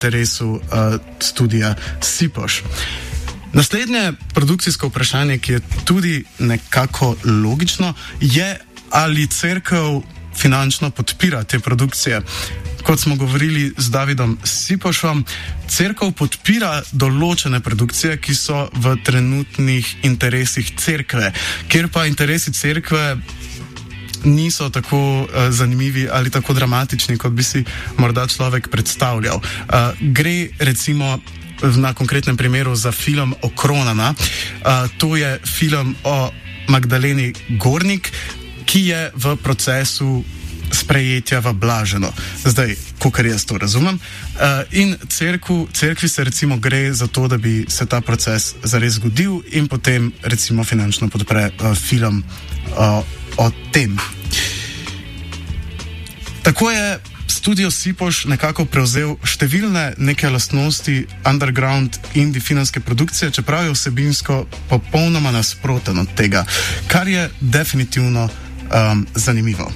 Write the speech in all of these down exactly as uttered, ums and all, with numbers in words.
interesu uh, studija Sipoš. Naslednje produkcijsko vprašanje, ki je tudi nekako logično, je, ali cerkev finančno podpira te produkcije. Kot smo govorili z Davidom Sipošom, cerkev podpira določene produkcije, ki so v trenutnih interesih cerkve, kjer pa interesi cerkve niso tako uh, zanimivi ali tako dramatični, kot bi si morda človek predstavljal. Uh, gre recimo na konkretnem primeru za film Okronana. Uh, to je film o Magdaleni Gornik, ki je v procesu sprejetja v blaženo. Zdaj, kakor jaz to razumem. Uh, in cerku, cerkvi se recimo gre za to, da bi se ta proces zares zgodil in potem recimo finančno podpre uh, film uh, o tem. Tako je studio Sipoš nekako prevzel številne neke lastnosti underground indie filmske produkcije, čeprav je vsebinsko popolnoma nasproten od tega, kar je definitivno um, zanimivo.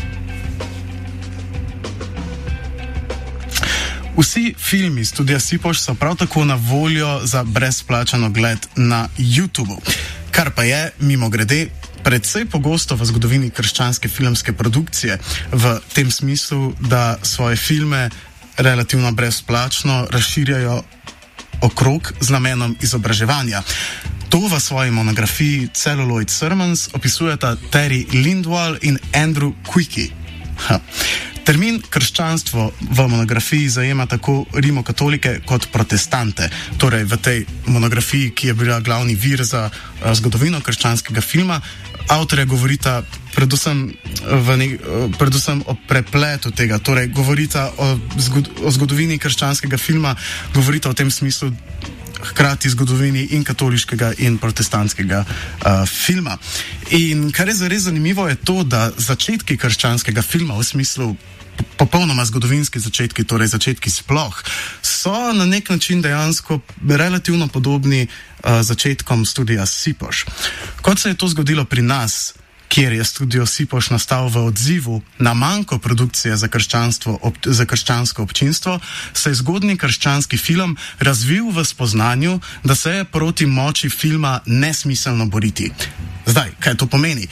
Vsi filmi studia Sipoš so prav tako na voljo za brezplačen ogled na YouTubu, kar pa je, mimogrede, predvsej pogosto v zgodovini krščanske filmske produkcije, v tem smislu, da svoje filme relativno brezplačno razširjajo okrog z namenom izobraževanja. To v svoji monografiji Celluloid Sermons opisujeta Terry Lindwall in Andrew Quicky. Ha. Termin krščanstvo v monografiji zajema tako rimokatolike kot protestante. Torej v tej monografiji, ki je bila glavni vir za uh, zgodovino krščanskega filma, avtorja govorita predvsem, v ne, uh, predvsem o prepletu tega. Torej govorita o, zgod, o zgodovini krščanskega filma, govorita o tem smislu hkrati zgodovini in katoliškega in protestantskega uh, filma. In kar je zares zanimivo je to, da začetki krščanskega filma v smislu popolnoma zgodovinski začetki, torej začetki sploh, so na nek način dejansko relativno podobni uh, začetkom studija Sipoš. Kot se je to zgodilo pri nas, kjer je studio Sipoš nastal v odzivu na manjko produkcije za, ob, za krščansko občinstvo, se je zgodni krščanski film razvil v spoznanju, da se je proti moči filma nesmiselno boriti. Zdaj, kaj to pomeni?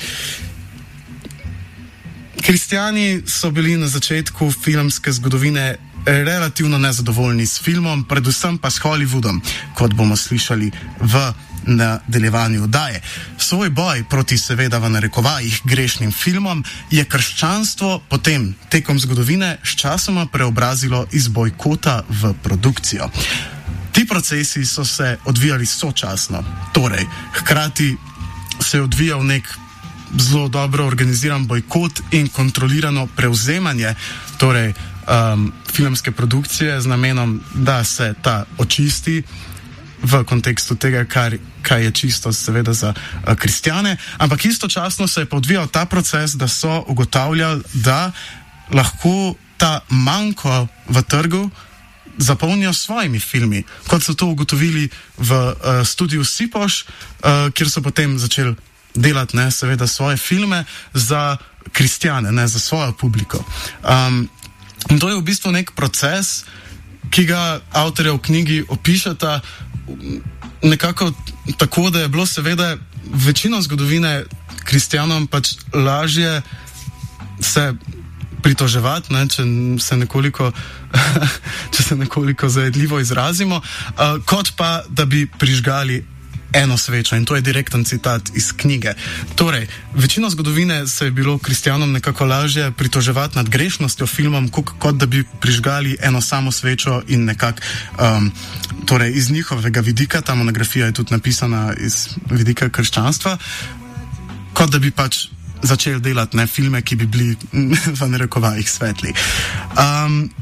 Kristjani so bili na začetku filmske zgodovine relativno nezadovoljni s filmom, predvsem pa s Hollywoodom, kot bomo slišali v nadaljevanju oddaje. Svoj boj proti seveda v narekovajih grešnim filmom je krščanstvo potem tekom zgodovine sčasoma preobrazilo iz bojkota v produkcijo. Ti procesi so se odvijali sočasno, torej hkrati se je odvijal nek zelo dobro organiziran bojkot in kontrolirano prevzemanje torej um, filmske produkcije z namenom, da se ta očisti v kontekstu tega, kar, kaj je čisto seveda za uh, kristjane, ampak istočasno se je pa odvijal ta proces, da so ugotavljali, da lahko ta manjko v trgu zapolnijo svojimi filmi, kot so to ugotovili v uh, studiu Sipoš, uh, kjer so potem začeli delati, ne, seveda, svoje filme za kristjane, ne, za svojo publiko. Um, in to je v bistvu nek proces, ki ga avtorja v knjigi opišeta nekako tako, da je bilo seveda večino zgodovine kristjanom pač lažje se pritoževati, ne, če se nekoliko če se nekoliko zajedljivo izrazimo, uh, kot pa, da bi prižgali eno svečo, in to je direkten citat iz knjige. Torej, večino zgodovine se je bilo kristjanom nekako lažje pritoževati nad grešnostjo filmom, kot, kot da bi prižgali eno samo svečo in nekako um, torej iz njihovega vidika, ta monografija je tudi napisana iz vidika krščanstva, kot da bi pač začeli delati ne filme, ki bi bili v narekovajih svetli. Um,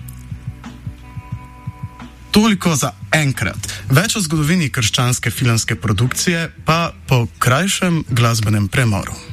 Toliko za enkrat. Več o zgodovini krščanske filmske produkcije pa po krajšem glasbenem premoru.